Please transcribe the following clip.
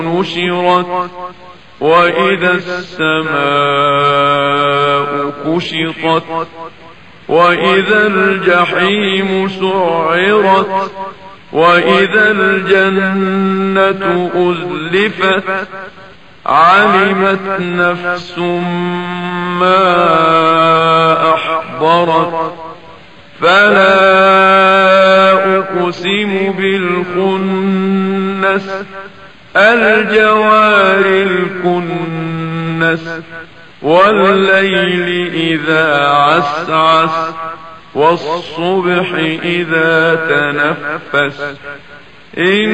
نشرت وإذا السماء كشطت وإذا الجحيم سعرت وإذا الجنة أزلفت علمت نفس ما أحضرت فلا أقسم بالخنس الجوار الكنس والليل إذا عسعس والصبح إذا تنفس